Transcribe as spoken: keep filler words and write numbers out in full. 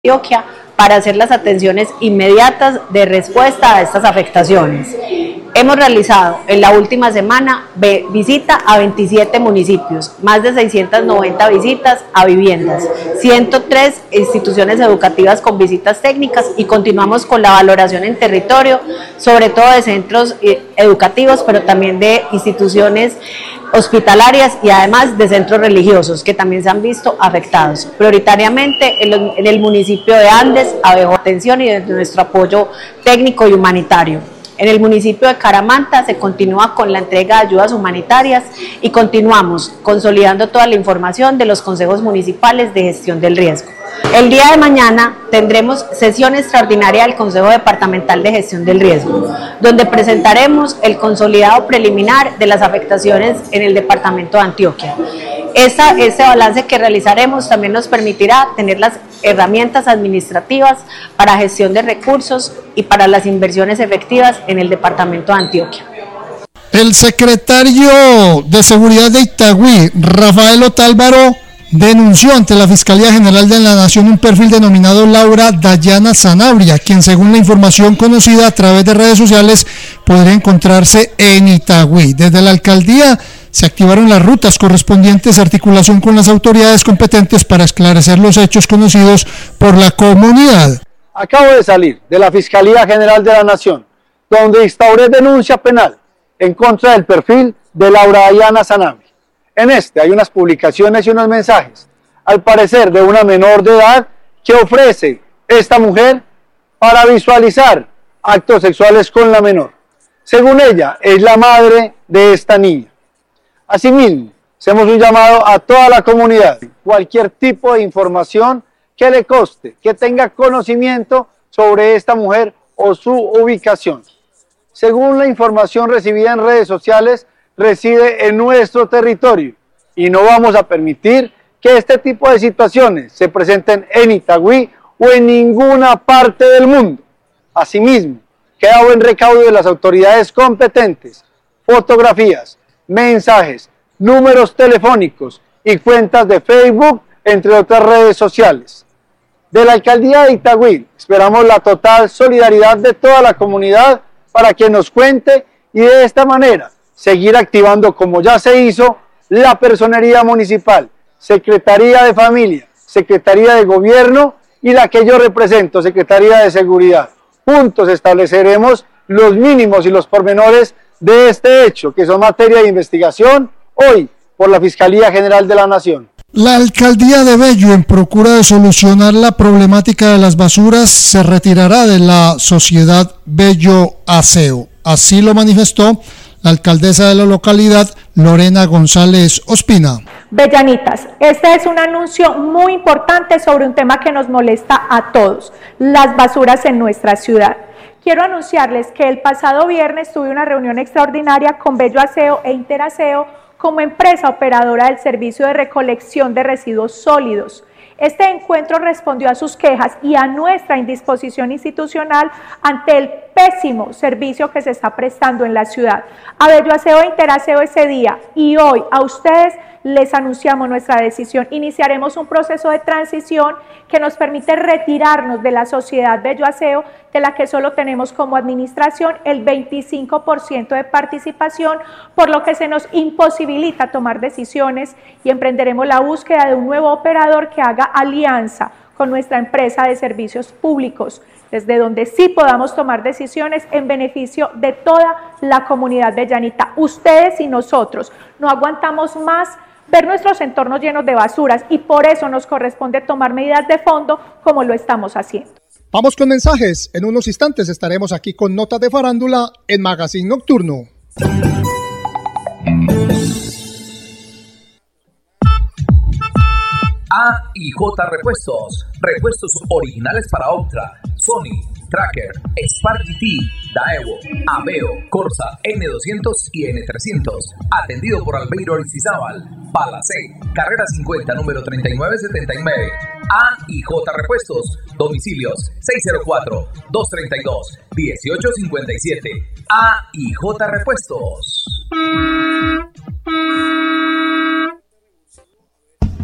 Antioquia para hacer las atenciones inmediatas de respuesta a estas afectaciones. Hemos realizado en la última semana visita a veintisiete municipios, más de seiscientas noventa visitas a viviendas, ciento tres instituciones educativas con visitas técnicas y continuamos con la valoración en territorio, sobre todo de centros educativos, pero también de instituciones hospitalarias y además de centros religiosos que también se han visto afectados. Prioritariamente en, los, en el municipio de Andes, abajo atención y desde nuestro apoyo técnico y humanitario. En el municipio de Caramanta se continúa con la entrega de ayudas humanitarias y continuamos consolidando toda la información de los consejos municipales de gestión del riesgo. El día de mañana tendremos sesión extraordinaria del Consejo Departamental de Gestión del Riesgo, donde presentaremos el consolidado preliminar de las afectaciones en el departamento de Antioquia. Esta, este balance que realizaremos también nos permitirá tener las herramientas administrativas para gestión de recursos y para las inversiones efectivas en el departamento de Antioquia. El secretario de Seguridad de Itagüí, Rafael Otálvaro, denunció ante la Fiscalía General de la Nación un perfil denominado Laura Dayana Sanabria, quien según la información conocida a través de redes sociales podría encontrarse en Itagüí. Desde la alcaldía se activaron las rutas correspondientes a articulación con las autoridades competentes para esclarecer los hechos conocidos por la comunidad. Acabo de salir de la Fiscalía General de la Nación, donde instauré denuncia penal en contra del perfil de Laura Dayana Sanabria. En este hay unas publicaciones y unos mensajes, al parecer de una menor de edad, que ofrece esta mujer para visualizar actos sexuales con la menor. Según ella, es la madre de esta niña. Asimismo, hacemos un llamado a toda la comunidad, cualquier tipo de información que le conste, que tenga conocimiento sobre esta mujer o su ubicación. Según la información recibida en redes sociales, reside en nuestro territorio y no vamos a permitir que este tipo de situaciones se presenten en Itagüí o en ninguna parte del mundo. Asimismo, queda buen recaudo de las autoridades competentes, fotografías, mensajes, números telefónicos y cuentas de Facebook, entre otras redes sociales. De la Alcaldía de Itagüí esperamos la total solidaridad de toda la comunidad para que nos cuente y de esta manera seguir activando, como ya se hizo, la personería municipal, Secretaría de Familia, Secretaría de Gobierno y la que yo represento, Secretaría de Seguridad. Juntos estableceremos los mínimos y los pormenores de este hecho, que son materia de investigación hoy por la Fiscalía General de la Nación. La alcaldía de Bello, en procura de solucionar la problemática de las basuras, se retirará de la sociedad Bello Aseo. Así lo manifestó la alcaldesa de la localidad, Lorena González Ospina. Bellanitas, este es un anuncio muy importante sobre un tema que nos molesta a todos, las basuras en nuestra ciudad. Quiero anunciarles que el pasado viernes tuve una reunión extraordinaria con Bello Aseo e Interaseo como empresa operadora del servicio de recolección de residuos sólidos. Este encuentro respondió a sus quejas y a nuestra indisposición institucional ante el pésimo servicio que se está prestando en la ciudad. A Bello Aseo e Interaseo ese día y hoy a ustedes les anunciamos nuestra decisión. Iniciaremos un proceso de transición que nos permite retirarnos de la sociedad Bello Aseo, de la que solo tenemos como administración el veinticinco por ciento de participación, por lo que se nos imposibilita tomar decisiones y emprenderemos la búsqueda de un nuevo operador que haga alianza con nuestra empresa de servicios públicos, desde donde sí podamos tomar decisiones en beneficio de toda la comunidad bellanita. Ustedes y nosotros no aguantamos más ver nuestros entornos llenos de basuras y por eso nos corresponde tomar medidas de fondo como lo estamos haciendo. Vamos con mensajes. En unos instantes estaremos aquí con notas de farándula en Magazine Nocturno. A y J Repuestos, repuestos originales para Optra, Sony, Tracker, Spark G T, Daewoo, Aveo, Corsa, N doscientos y N trescientos. Atendido por Albeiro Aristizábal, Palacé, carrera cincuenta, número treinta y nueve setenta y nueve. A y J Repuestos, domicilios seis cero cuatro, dos tres dos, uno ocho cinco siete. A y J Repuestos.